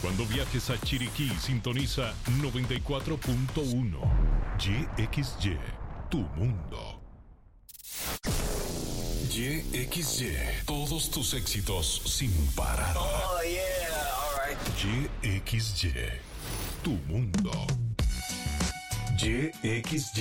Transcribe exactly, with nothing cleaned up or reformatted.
Cuando viajes a Chiriquí, sintoniza noventa y cuatro punto uno. Y X Y, tu mundo. Y X Y, todos tus éxitos sin parar. Oh, yeah, all right. Y X Y, tu mundo. Y X Y.